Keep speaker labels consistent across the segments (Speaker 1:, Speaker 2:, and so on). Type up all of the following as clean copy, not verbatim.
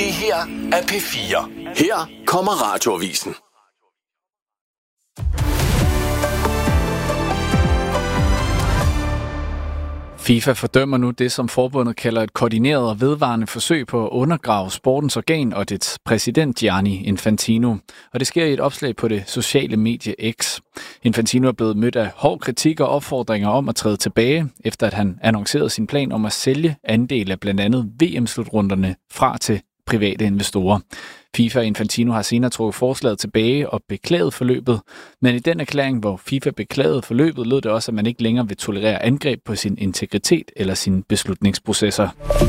Speaker 1: Det her er P4. Her kommer Radioavisen.
Speaker 2: FIFA fordømmer nu det, som forbundet kalder et koordineret og vedvarende forsøg på at undergrave sportens organ og dets præsident Gianni Infantino. Og det sker i et opslag på det sociale medie X. Infantino er blevet mødt af hård kritik og opfordringer om at træde tilbage, efter at han annoncerede sin plan om at sælge andel af blandt andet VM-slutrunderne fra til private investorer. FIFA og Infantino har senere trukket forslaget tilbage og beklaget forløbet, men i den erklæring, hvor FIFA beklagede forløbet, lød det også, at man ikke længere vil tolerere angreb på sin integritet eller sine beslutningsprocesser.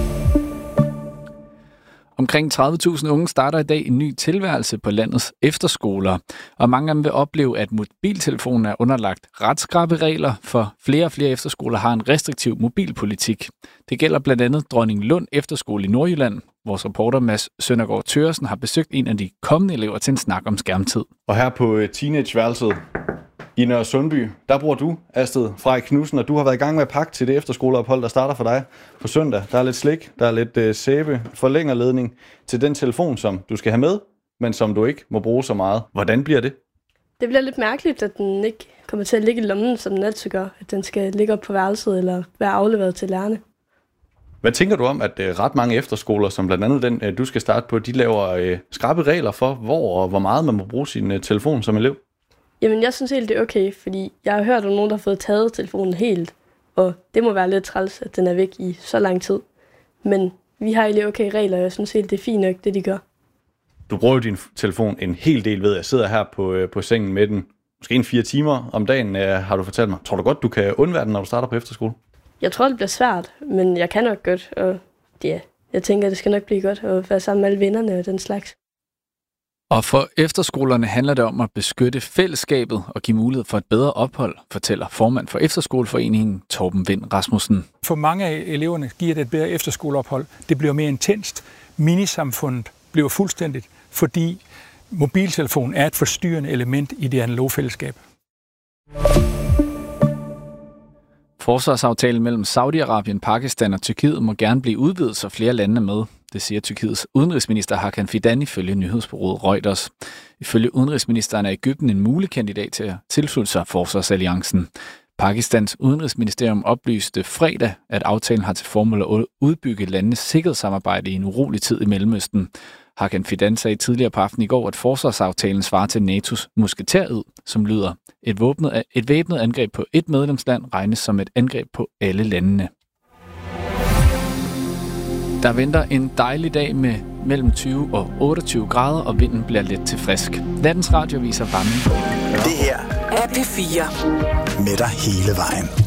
Speaker 2: Omkring 30.000 unge starter i dag en ny tilværelse på landets efterskoler, og mange af dem vil opleve, at mobiltelefonen er underlagt ret skrappe regler, for flere og flere efterskoler har en restriktiv mobilpolitik. Det gælder blandt andet Dronninglund Efterskole i Nordjylland. Vores reporter Mads Søndergaard Thøresen har besøgt en af de kommende elever til en snak om skærmtid.
Speaker 3: Og her på teenageværelset i Nørre Sundby, der bor du, Astrid Frej Knudsen, og du har været i gang med at pakke til det efterskoleophold, der starter for dig på søndag. Der er lidt slik, der er lidt sæbe, forlængerledning til den telefon, som du skal have med, men som du ikke må bruge så meget. Hvordan bliver det?
Speaker 4: Det bliver lidt mærkeligt, at den ikke kommer til at ligge i lommen, som den altid gør. At den skal ligge op på værelset eller være afleveret til lærerne. Hvad
Speaker 3: tænker du om, at ret mange efterskoler, som blandt andet den, du skal starte på, de laver skrappe regler for, hvor og hvor meget man må bruge sin telefon som elev?
Speaker 4: Jamen, jeg synes helt, det er okay, fordi jeg har hørt om nogen, der har fået taget telefonen helt, og det må være lidt træls, at den er væk i så lang tid. Men vi har egentlig okay regler, og jeg synes helt, det er fint nok, det de gør.
Speaker 3: Du bruger jo din telefon en hel del, ved jeg sidder her på sengen med den. Måske en 4 timer om dagen, har du fortalt mig. Tror du godt, du kan undvære den, når du starter på efterskole?
Speaker 4: Jeg tror, det bliver svært, men jeg kan nok godt, og ja, jeg tænker, det skal nok blive godt at være sammen med alle vennerne og den slags.
Speaker 2: Og for efterskolerne handler det om at beskytte fællesskabet og give mulighed for et bedre ophold, fortæller formand for Efterskoleforeningen Torben Vind Rasmussen.
Speaker 5: For mange af eleverne giver det et bedre efterskoleophold. Det bliver mere intenst. Minisamfundet bliver fuldstændigt, fordi mobiltelefonen er et forstyrrende element i det analoge fællesskab.
Speaker 2: Forsvarsaftalen mellem Saudi-Arabien, Pakistan og Tyrkiet må gerne blive udvidet, så flere lande er med. Det siger Tyrkiets udenrigsminister Hakan Fidan ifølge nyhedsbureauet Reuters. Ifølge udenrigsministeren er Egypten en mulig kandidat til at tilslutte sig forsvarsalliancen. Pakistans udenrigsministerium oplyste fredag, at aftalen har til formål at udbygge landenes sikkerhedssamarbejde i en urolig tid i Mellemøsten. Hakan Fidan sagde tidligere på aftenen i går, at forsvarsaftalen svarer til NATO's musketærid, som lyder: et væbnet angreb på et medlemsland regnes som et angreb på alle landene. Der venter en dejlig dag med mellem 20 og 28 grader, og vinden bliver let til frisk. Nattens radio viser varme.
Speaker 1: Det her er P4 med dig hele vejen.